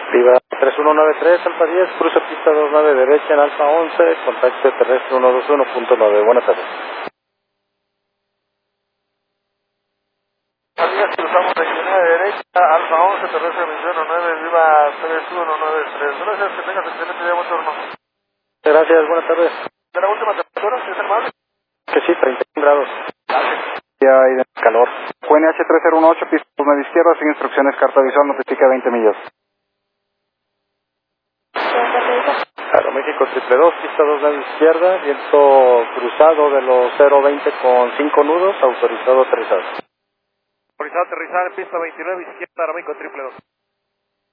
Viva 3193, Alfa 10, cruce pista 29 derecha en Alfa 11, contacto terrestre 121.9. Buenas tardes. Buenos días, cruzamos 29 derecha, Alfa 11, terrestre 21.9, Viva 3193. Gracias, que tengas excelente día, buen turno. Gracias, buenas tardes. ¿De la última temperatura, si es hermano? Que sí, 31 grados. Ya hay de calor. QNH 3018, pista 9 izquierda, sin instrucciones, carta visual, notifica 20 millas. Aeroméxico 222, pista 29 izquierda, viento cruzado de los 020 con 5 nudos, autorizado aterrizado. Autorizado aterrizar en pista 29 izquierda, Aeroméxico 222.